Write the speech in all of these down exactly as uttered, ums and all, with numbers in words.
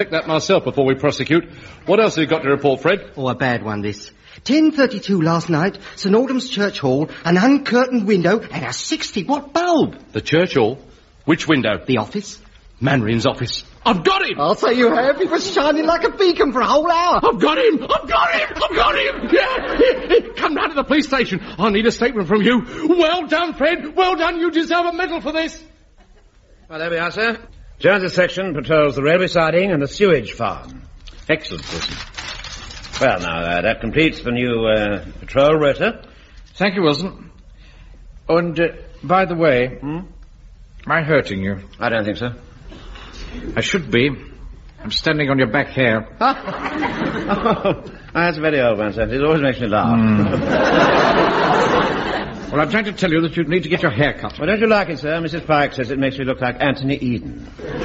check that myself before we prosecute. What else have you got to report, Fred? Oh, a bad one, this. ten thirty-two last night, St Aldham's Church Hall, an uncurtained window and a sixty-watt bulb. The Church Hall? Which window? The office. Manrin's office. I've got him! I'll say you have. He was shining like a beacon for a whole hour. I've got him! I've got him! I've got him! Yeah! Here, here, come down to the police station. I need a statement from you. Well done, Fred. Well done. You deserve a medal for this. Well, there we are, sir. Jones's section patrols the railway siding and the sewage farm. Excellent, Wilson. Well, now, uh, that completes the new uh, patrol rota. Thank you, Wilson. Oh, and, uh, by the way, Hmm? am I hurting you? I don't think so. I should be. I'm standing on your back hair. Oh, that's a very old one, sir. It always makes me laugh. Mm. Well, I'm trying to tell you that you need to get your hair cut. Well, don't you like it, sir? Missus Pike says it makes me look like Anthony Eden.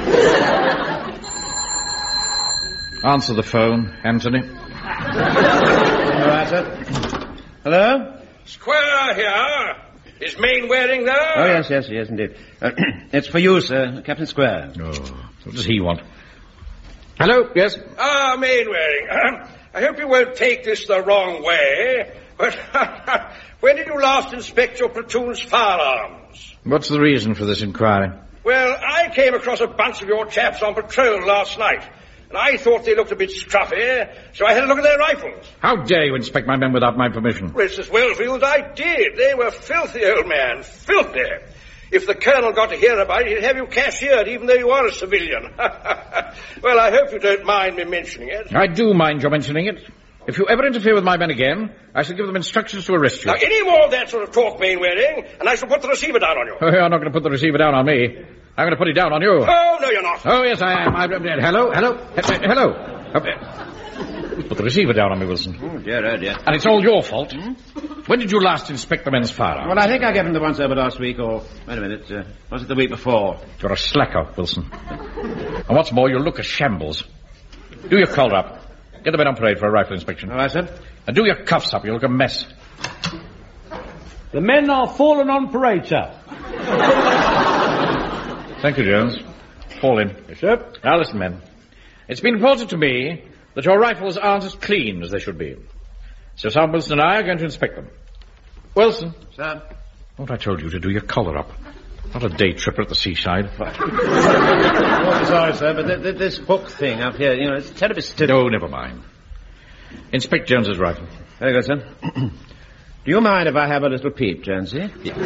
Answer the phone, Anthony. All right, sir. Hello? Square here. Is Mainwaring there? Oh, yes, yes, yes, indeed. Uh, it's for you, sir, Captain Square. Oh, what does he want? Hello, yes? Ah, Mainwaring. I hope you won't take this the wrong way, but when did you last inspect your platoon's firearms? What's the reason for this inquiry? Well, I came across a bunch of your chaps on patrol last night, and I thought they looked a bit scruffy, so I had a look at their rifles. How dare you inspect my men without my permission? Well, it's as well for you that I did. They were filthy, old man, filthy. If the colonel got to hear about it, he'd have you cashiered, even though you are a civilian. Well, I hope you don't mind me mentioning it. I do mind your mentioning it. If you ever interfere with my men again, I shall give them instructions to arrest you. Now, any more of that sort of talk, Mainwaring, and I shall put the receiver down on you. Oh, you're not going to put the receiver down on me. I'm going to put it down on you. Oh, no, you're not. Oh, yes, I am. I, uh, hello? Hello? Uh, hello? Uh, put the receiver down on me, Wilson. Oh, dear, oh, dear. And it's all your fault. Hmm? When did you last inspect the men's firearms? Well, I think I gave him the once over last week, or... Wait a minute, uh, was it the week before? You're a slacker, Wilson. And what's more, you look a shambles. Do your collar up. Get the men on parade for a rifle inspection. All right, sir. And do your cuffs up. You look a mess. The men are fallen on parade, sir. Thank you, Jones. Fall in. Yes, sir. Now, listen, men. It's been reported to me that your rifles aren't as clean as they should be. So Sergeant Wilson and I are going to inspect them. Wilson. Sir. What I told you to do your collar up. Not a day tripper at the seaside. Oh, sorry, sir, but th- th- this hook thing up here, you know, it's terribly stiff. No, never mind. Inspect Jones's rifle. Very good, sir. Do you mind if I have a little peep, Jonesy? Yeah.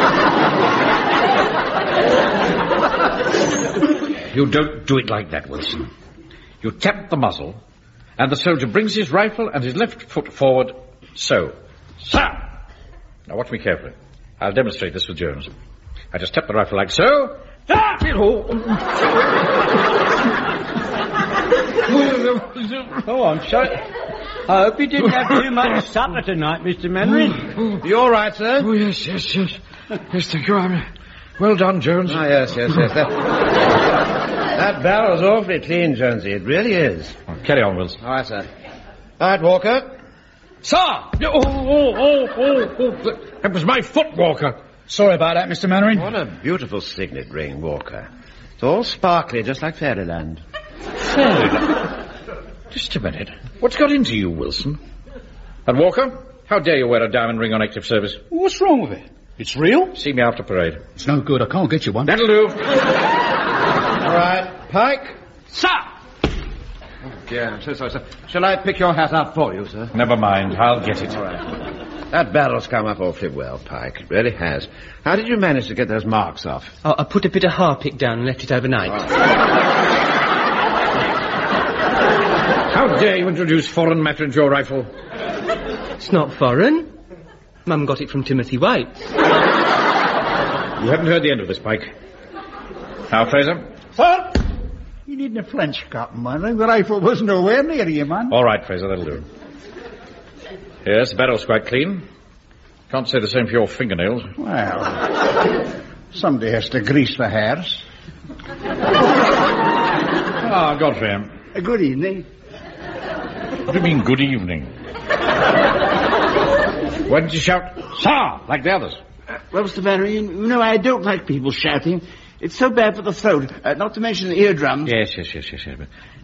You don't do it like that, Wilson. You tap the muzzle, and the soldier brings his rifle and his left foot forward, so. Sir! Now watch me carefully. I'll demonstrate this with Jones. I just tap the rifle like so. Ah! Oh, I'm sorry. I hope you didn't have too much supper tonight, Mister Mainwaring. You all right, sir? Oh, yes, yes, yes. Yes, thank you. I'm... Well done, Jones. Ah, yes, yes, yes. That, that barrel's awfully clean, Jonesy. It really is. Oh, carry on, Wilson. All right, sir. All right, Walker. Sir! Oh, oh, oh, oh, oh. That was my foot, Walker. Sorry about that, Mister Mainwaring. What a beautiful signet ring, Walker. It's all sparkly, just like Fairyland. Fairyland? Just a minute. What's got into you, Wilson? And Walker, how dare you wear a diamond ring on active service? What's wrong with it? It's real? See me after parade. It's no good. I can't get you one. That'll do. All right, Pike. Sir! Oh, dear, I'm so sorry, sir. Shall I pick your hat up for you, sir? Never mind. I'll get it. All right. That barrel's come up awfully well, Pike. It really has. How did you manage to get those marks off? Oh, I put a bit of harpic down and left it overnight. Oh. How dare you introduce foreign matter into your rifle? It's not foreign. Mum got it from Timothy White. You haven't heard the end of this, Pike. Now, Fraser. Sir? You needn't a flinch, Captain Mainwaring. The rifle was nowhere near you, man. All right, Fraser, that'll do. Yes, the barrel's quite clean. Can't say the same for your fingernails. Well, somebody has to grease the hairs. Ah, Godfrey. A good evening. What do you mean, good evening? Why didn't you shout, sir, like the others? Uh, well, Mister Mainwaring, you know, I don't like people shouting. It's so bad for the throat, uh, not to mention the eardrums. Yes, yes, yes, yes, yes. But